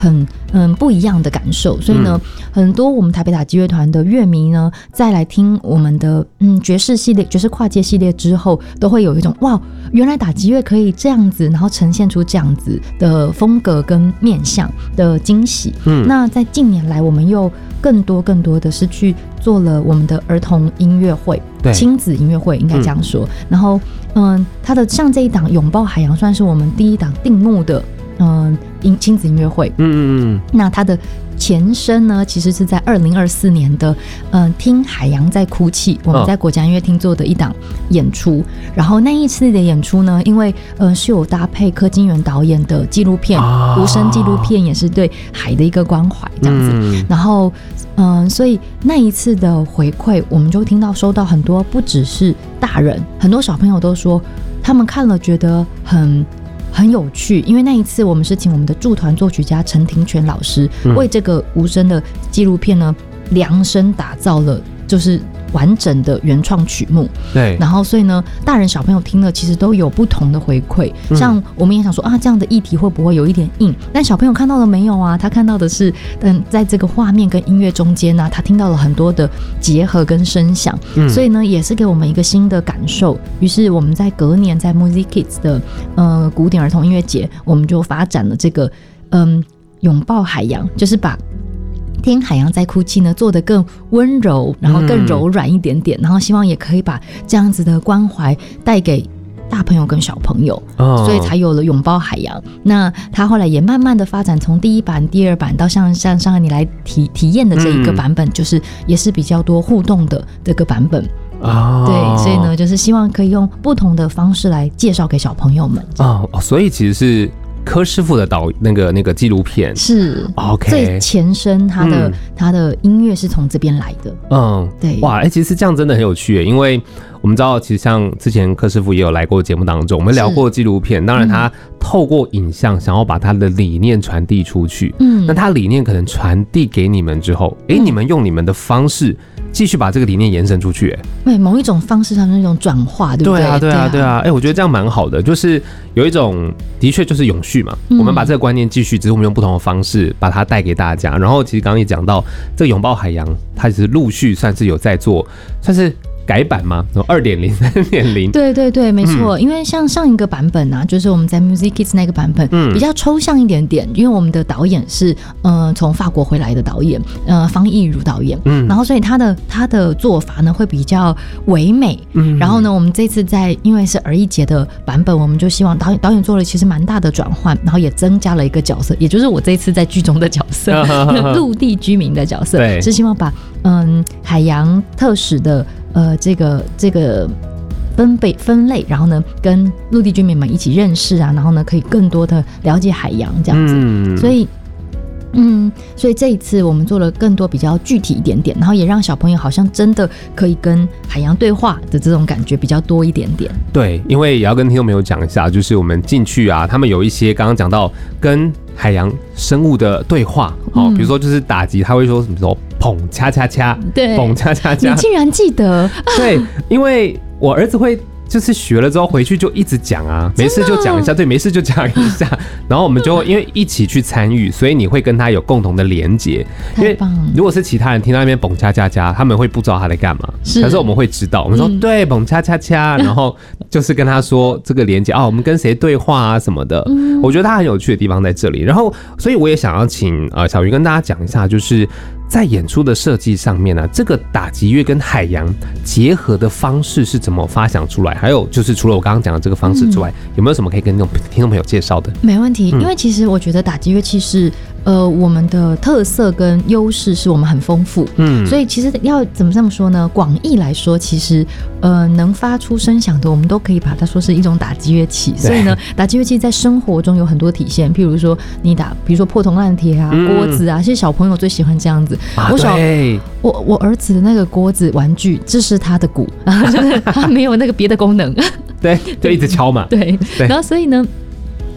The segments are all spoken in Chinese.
不一样的感受，所以呢，很多我们台北打击乐团的乐迷呢，再来听我们的爵士系列、爵士跨界系列之后，都会有一种哇，原来打击乐可以这样子，然后呈现出这样子的风格跟面向的惊喜。那在近年来，我们又更多的是去做了我们的儿童音乐会、亲子音乐会，应该这样说。然后，它的像这一档《拥抱海洋》算是我们第一档定目的亲子音乐会。那它的前身呢，其实是在2024年的听海洋在哭泣，我们在国家音乐厅做的一档演出。然后那一次的演出呢，因为是有搭配柯金源导演的纪录片，无声纪录片，也是对海的一个关怀这样子。然后所以那一次的回馈，我们就收到很多，不只是大人，很多小朋友都说他们看了觉得很有趣，因为那一次我们是请我们的驻团作曲家陈庭全老师为这个无声的纪录片呢量身打造了就是完整的原创曲目。对，然后所以呢，大人小朋友听了其实都有不同的回馈。像我们也想说这样的议题会不会有一点硬？但小朋友看到了没有啊？他看到的是，在这个画面跟音乐中间呢，他听到了很多的结合跟声响。所以呢，也是给我们一个新的感受。于是我们在隔年在 Music Kids 的古典儿童音乐节，我们就发展了这个拥抱海洋，就是把听海洋在哭泣呢做得更温柔，然后更柔软一点点，然后希望也可以把这样子的关怀带给大朋友跟小朋友，所以才有了拥抱海洋。那他后来也慢慢的发展，从第一版、第二版到像上海你来体验的这一个版本，就是也是比较多互动的这个版本。对，所以呢，就是希望可以用不同的方式来介绍给小朋友们。 所以其实是柯师傅的那个纪录片是 OK， 最前身他的音乐是从这边来的。对， 哇，其实这样真的很有趣耶，因为我们知道，其实像之前柯师傅也有来过节目当中，我们聊过纪录片，当然他透过影像想要把他的理念传递出去。那他理念可能传递给你们之后，你们用你们的方式继续把这个理念延伸出去。 对，某一种方式上的那种转化，对不对？ 对啊，我觉得这样蛮好的，就是有一种的确就是永续嘛。我们把这个观念继续，只是我们用不同的方式把它带给大家。然后其实刚刚也讲到，这个拥抱海洋，它其实陆续算是有在做，算是改版吗？ 2.0 3.0？ 对，没错。因为像上一个版本啊，就是我们在 Music Kids 那个版本，比较抽象一点点，因为我们的导演是从法国回来的导演，方逸如导演，然后所以他的做法呢会比较唯美。然后呢，我们这次因为是儿艺节的版本，我们就希望导演做了其实蛮大的转换，然后也增加了一个角色，也就是我这次在剧中的角色，陆地居民的角色，是希望把海洋特使的这个分类，然后呢跟陆地居民们一起认识啊，然后呢可以更多的了解海洋这样子。所以这一次我们做了更多比较具体一点点，然后也让小朋友好像真的可以跟海洋对话的这种感觉比较多一点点。对， 因为也要跟听众朋友讲一下，就是我们进去啊，他们有一些刚刚讲到跟海洋生物的对话，比如说就是打击，他会说什么时候砰恰恰恰，对，砰恰恰恰， 你竟然记得？ 对，因为我儿子会。就是学了之后回去就一直讲啊，没事就讲一下，对，没事就讲一下，然后我们就因为一起去参与，所以你会跟他有共同的连结。因为如果是其他人听到那边蹦恰恰恰，他们会不知道他在干嘛，可是我们会知道，我们说对，蹦恰恰恰，然后就是跟他说这个连结我们跟谁对话啊什么的。我觉得他很有趣的地方在这里，然后所以我也想要请小鱼跟大家讲一下，就是在演出的设计上面呢，这个打击乐跟海洋结合的方式是怎么发想出来？还有就是除了我刚刚讲的这个方式之外，有没有什么可以跟听众朋友介绍的？ 没问题，因为其实我觉得打击乐器是我们的特色跟优势是我们很丰富，所以其实要怎么这么说呢？广义来说，其实能发出声响的，我们都可以把它说是一种打击乐器。所以呢，打击乐器在生活中有很多体现，譬如说比如说破铜烂铁啊、锅子啊，其实小朋友最喜欢这样子。我儿子的那个锅子玩具，这是他的鼓，就是他没有那个别的功能， 对，就一直敲嘛。 对，然后所以呢。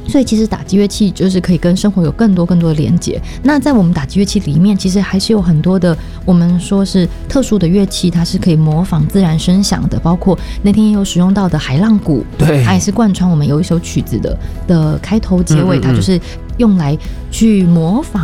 所以其实打击乐器就是可以跟生活有更多的连结。那在我们打击乐器里面，其实还是有很多的我们说是特殊的乐器，它是可以模仿自然声响的，包括那天也有使用到的海浪鼓， 对， 它也是贯穿我们有一首曲子的开头结尾，它就是用来去模仿